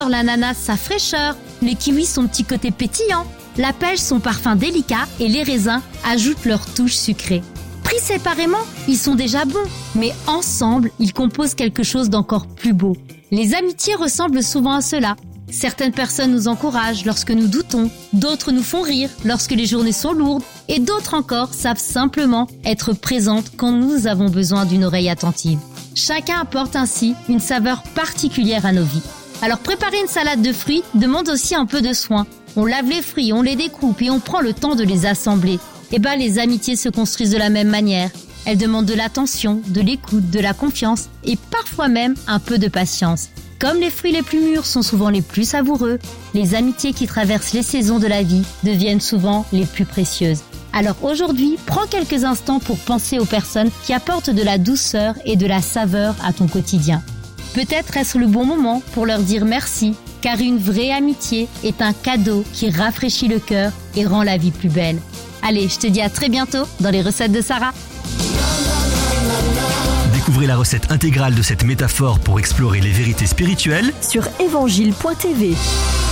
l'ananas sa fraîcheur, les kiwis son petit côté pétillant, la pêche son parfum délicat et les raisins ajoutent leur touche sucrée. Pris séparément, ils sont déjà bons, mais ensemble, ils composent quelque chose d'encore plus beau. Les amitiés ressemblent souvent à cela. Certaines personnes nous encouragent lorsque nous doutons, d'autres nous font rire lorsque les journées sont lourdes, et d'autres encore savent simplement être présentes quand nous avons besoin d'une oreille attentive. Chacun apporte ainsi une saveur particulière à nos vies. Alors préparer une salade de fruits demande aussi un peu de soin. On lave les fruits, on les découpe et on prend le temps de les assembler. Les amitiés se construisent de la même manière. Elles demandent de l'attention, de l'écoute, de la confiance et parfois même un peu de patience. Comme les fruits les plus mûrs sont souvent les plus savoureux, les amitiés qui traversent les saisons de la vie deviennent souvent les plus précieuses. Alors aujourd'hui, prends quelques instants pour penser aux personnes qui apportent de la douceur et de la saveur à ton quotidien. Peut-être est-ce le bon moment pour leur dire merci, car une vraie amitié est un cadeau qui rafraîchit le cœur et rend la vie plus belle. Allez, je te dis à très bientôt dans les recettes de Sarah. Découvrez la recette intégrale de cette métaphore pour explorer les vérités spirituelles sur évangile.tv.